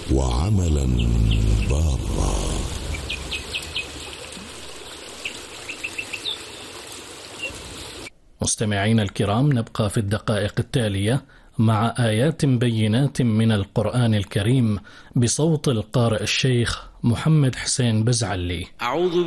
وعملا بارا. مستمعين الكرام، نبقى في الدقائق التالية مع آيات بينات من القرآن الكريم بصوت القارئ الشيخ محمد حسين بزعلي. أعوذ